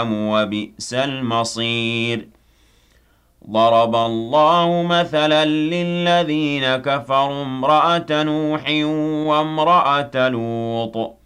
وبئس المصير ضرب الله مثلا للذين كفروا امرأة نوح وامرأة لوط